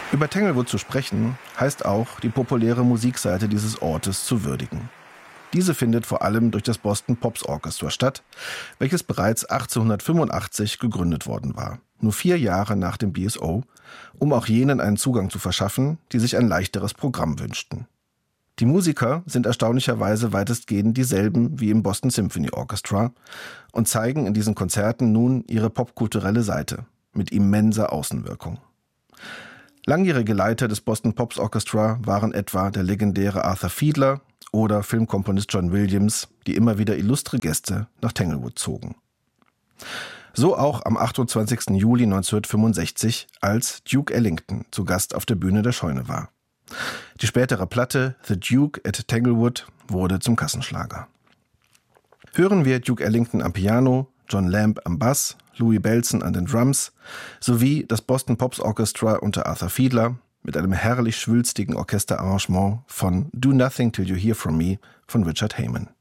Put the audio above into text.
Über Tanglewood zu sprechen, heißt auch, die populäre Musikseite dieses Ortes zu würdigen. Diese findet vor allem durch das Boston Pops Orchestra statt, welches bereits 1885 gegründet worden war, nur 4 Jahre nach dem BSO, um auch jenen einen Zugang zu verschaffen, die sich ein leichteres Programm wünschten. Die Musiker sind erstaunlicherweise weitestgehend dieselben wie im Boston Symphony Orchestra und zeigen in diesen Konzerten nun ihre popkulturelle Seite mit immenser Außenwirkung. Langjährige Leiter des Boston Pops Orchestra waren etwa der legendäre Arthur Fiedler oder Filmkomponist John Williams, die immer wieder illustre Gäste nach Tanglewood zogen. So auch am 28. Juli 1965, als Duke Ellington zu Gast auf der Bühne der Scheune war. Die spätere Platte The Duke at Tanglewood wurde zum Kassenschlager. Hören wir Duke Ellington am Piano, John Lamb am Bass, Louis Bellson an den Drums sowie das Boston Pops Orchestra unter Arthur Fiedler mit einem herrlich schwülstigen Orchesterarrangement von Do Nothing Till You Hear From Me von Richard Heyman.